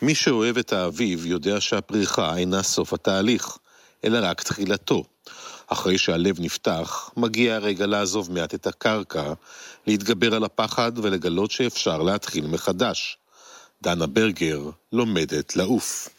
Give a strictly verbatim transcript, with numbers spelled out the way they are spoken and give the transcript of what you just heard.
מי שאוהב את האביב יודע שהפריחה אינה סוף התהליך, אלא רק תחילתו. אחרי שהלב נפתח, מגיע הרגע לעזוב מעט את הקרקע, להתגבר על הפחד ולגלות שאפשר להתחיל מחדש. דנה ברגר לומדת לעוף.